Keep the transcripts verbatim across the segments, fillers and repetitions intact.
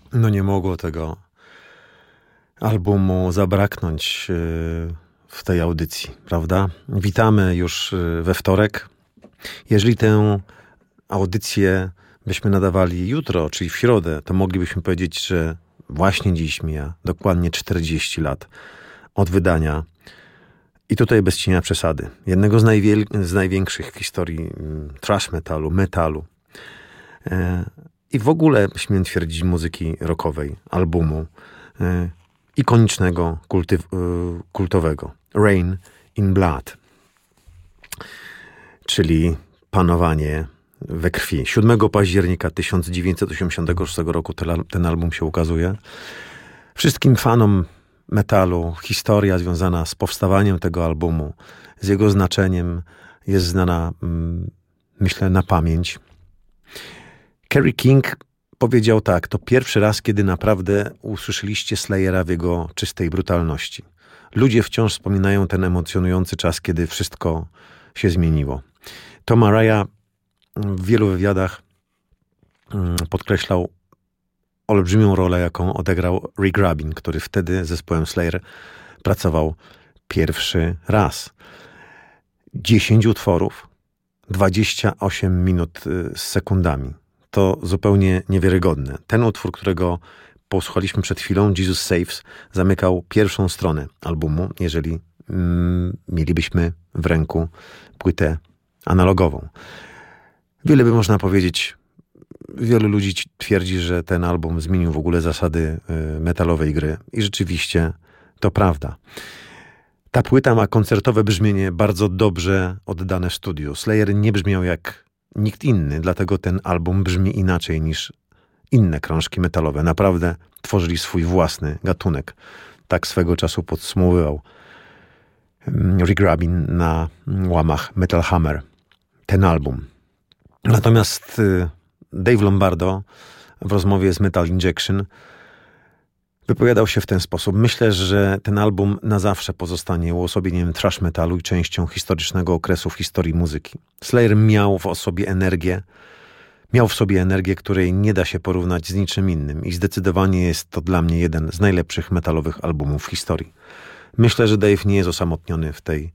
No nie mogło tego albumu zabraknąć w tej audycji, prawda? Witamy już we wtorek. Jeżeli tę audycję byśmy nadawali jutro, czyli w środę, to moglibyśmy powiedzieć, że właśnie dziś mija dokładnie czterdzieści lat od wydania, i tutaj bez cienia przesady, jednego z, najwiel- z największych w historii thrash metalu, metalu e, i w ogóle, śmiem twierdzić, muzyki rockowej, albumu e, ikonicznego, kulty- e, kultowego Rain in Blood, czyli Panowanie we krwi. siódmego października tysiąc dziewięćset osiemdziesiątego szóstego roku ten, ten album się ukazuje. Wszystkim fanom metalu historia związana z powstawaniem tego albumu, z jego znaczeniem jest znana, myślę, na pamięć. Kerry King powiedział tak: to pierwszy raz, kiedy naprawdę usłyszeliście Slayera w jego czystej brutalności. Ludzie wciąż wspominają ten emocjonujący czas, kiedy wszystko się zmieniło. Tom Araya w wielu wywiadach podkreślał olbrzymią rolę, jaką odegrał Rick Rubin, który wtedy z zespołem Slayer pracował pierwszy raz. dziesięć utworów, dwadzieścia osiem minut z sekundami. To zupełnie niewiarygodne. Ten utwór, którego posłuchaliśmy przed chwilą, Jesus Saves, zamykał pierwszą stronę albumu, jeżeli mm, mielibyśmy w ręku płytę analogową. Wiele by można powiedzieć. Wielu ludzi twierdzi, że ten album zmienił w ogóle zasady metalowej gry. I rzeczywiście to prawda. Ta płyta ma koncertowe brzmienie bardzo dobrze oddane w studiu. Slayer nie brzmiał jak nikt inny, dlatego ten album brzmi inaczej niż inne krążki metalowe. Naprawdę tworzyli swój własny gatunek. Tak swego czasu podsumowywał Rick Rubin na łamach Metal Hammer ten album. Natomiast Dave Lombardo w rozmowie z Metal Injection wypowiadał się w ten sposób: myślę, że ten album na zawsze pozostanie uosobieniem thrash metalu i częścią historycznego okresu w historii muzyki. Slayer miał w sobie energię, miał w sobie energię, której nie da się porównać z niczym innym i zdecydowanie jest to dla mnie jeden z najlepszych metalowych albumów w historii. Myślę, że Dave nie jest osamotniony w tej,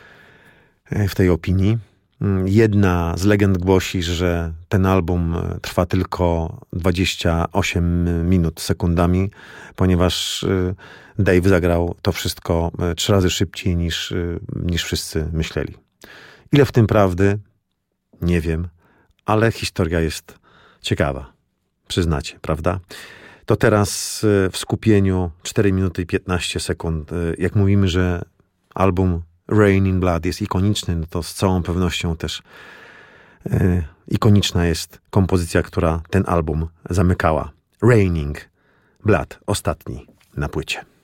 w tej opinii. Jedna z legend głosi, że ten album trwa tylko dwadzieścia osiem minut sekundami, ponieważ Dave zagrał to wszystko trzy razy szybciej niż, niż wszyscy myśleli. Ile w tym prawdy? Nie wiem, ale historia jest ciekawa. Przyznacie, prawda? To teraz w skupieniu cztery minuty i piętnaście sekund. Jak mówimy, że album Rain in Blood jest ikoniczny, no to z całą pewnością też e, ikoniczna jest kompozycja, która ten album zamykała. Raining Blood, ostatni na płycie.